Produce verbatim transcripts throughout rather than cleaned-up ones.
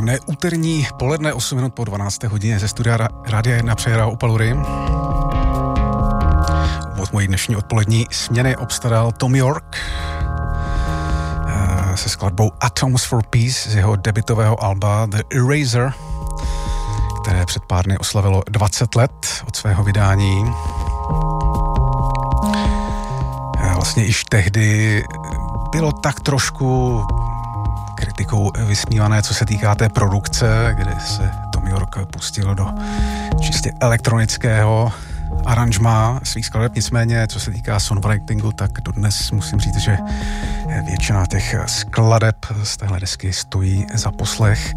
Příjemné úterní poledne, osm minut po dvanácté hodině ze studia Rádia jedna přeje Opalury. Od mojí dnešní odpolední směny obstaral Thom Yorke se skladbou Atoms for Peace z jeho debutového alba The Eraser, které před pár dny oslavilo dvacet let od svého vydání. Vlastně již tehdy bylo tak trošku kritikou vysmívané, co se týká té produkce, kde se Thom Yorke pustil do čistě elektronického aranžma svých skladeb. Nicméně, co se týká songwritingu, tak dodnes musím říct, že většina těch skladeb z téhle desky stojí za poslech.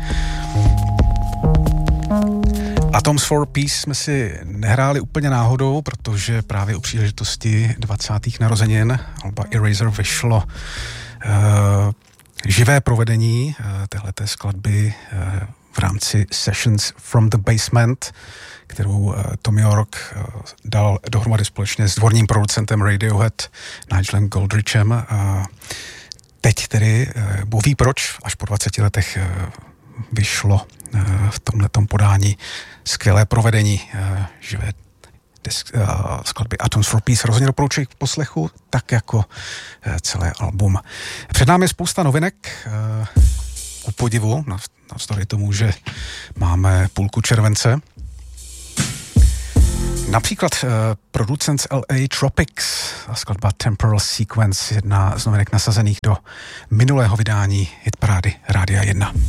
Atoms for Peace jsme si nehráli úplně náhodou, protože právě u příležitosti dvacátých narozenin alba Eraser vyšlo uh, živé provedení uh, téhleté skladby uh, v rámci Sessions from the Basement, kterou uh, Thom Yorke uh, dal dohromady společně s dvorním producentem Radiohead Nigelem Goldrichem. Uh, teď tedy, uh, Bůh ví proč, až po dvaceti letech uh, vyšlo uh, v tomhletom podání skvělé provedení uh, živé disk, uh, skladby Atoms for Peace. Rozhodně doporučuji k poslechu, tak jako uh, celé album. Před námi je spousta novinek, uh, ku podivu, navzdory tomu, že máme půlku července. Například uh, producent z L A Tropics a skladba Temporal Sequence, jedna z novinek nasazených do minulého vydání hitparády Rádia jedna.